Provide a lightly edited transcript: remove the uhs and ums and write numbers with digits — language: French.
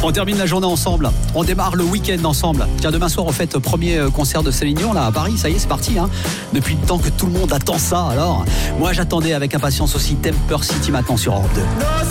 On termine la journée ensemble. On démarre le week-end ensemble. Tiens, demain soir, on fait premier concert de Céline Dion là à Paris. Ça y est, c'est parti. Depuis le temps que tout le monde attend ça. Alors, moi, j'attendais avec impatience aussi Temper City maintenant sur Europe 2.